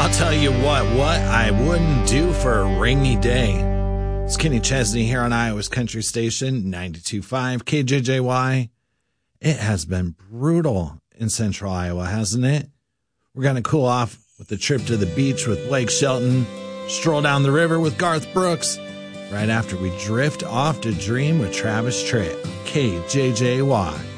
I'll tell you what I wouldn't do for a rainy day. It's Kenny Chesney here on Iowa's Country Station, 92.5 KJJY. It has been brutal in central Iowa, hasn't it? We're going to cool off with a trip to the beach with Blake Shelton, stroll down the river with Garth Brooks, right after we drift off to dream with Travis Tritt, KJJY.